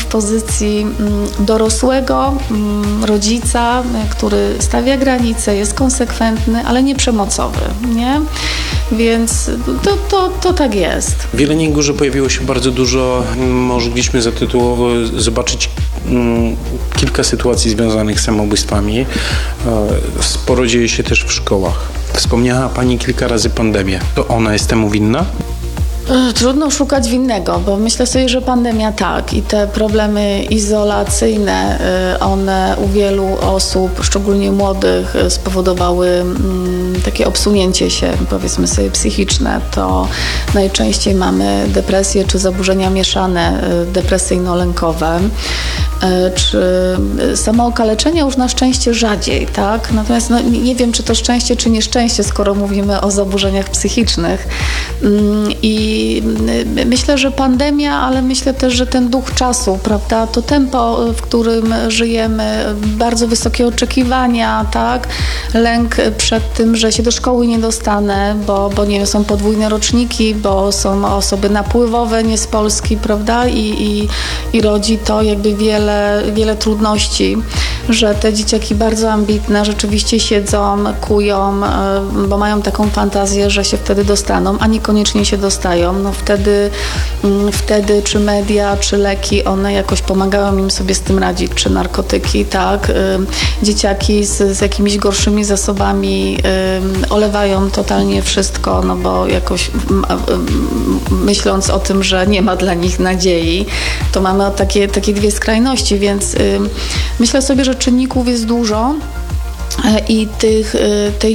pozycji dorosłego rodzica, który stawia granice, jest konsekwentny, ale nie przemocowy, nie? Więc to tak jest. W Jeleniej Górze pojawiło się bardzo dużo, mogliśmy zatytułowo zobaczyć kilka sytuacji związanych z samobójstwami. Sporo dzieje się też w szkołach. Wspomniała Pani kilka razy pandemię. To ona jest temu winna? Trudno szukać winnego, bo myślę sobie, że pandemia tak i te problemy izolacyjne, one u wielu osób, szczególnie młodych, spowodowały takie obsunięcie się, powiedzmy sobie, psychiczne. To najczęściej mamy depresje czy zaburzenia mieszane, depresyjno-lękowe, czy samookaleczenie już na szczęście rzadziej, tak? Natomiast nie wiem, czy to szczęście, czy nieszczęście, skoro mówimy o zaburzeniach psychicznych. I myślę, że pandemia, ale myślę też, że ten duch czasu, prawda, to tempo, w którym żyjemy, bardzo wysokie oczekiwania, tak, lęk przed tym, że się do szkoły nie dostanę, bo nie wiem, są podwójne roczniki, bo są osoby napływowe nie z Polski, prawda, i rodzi to jakby wiele trudności, że te dzieciaki bardzo ambitne rzeczywiście siedzą, kują, bo mają taką fantazję, że się wtedy dostaną, a niekoniecznie się dostają. No wtedy czy media, czy leki, one jakoś pomagają im sobie z tym radzić, czy narkotyki, tak. Dzieciaki z jakimiś gorszymi zasobami olewają totalnie wszystko, no bo jakoś myśląc o tym, że nie ma dla nich nadziei, to mamy takie dwie skrajności, więc myślę sobie, że czynników jest dużo i tej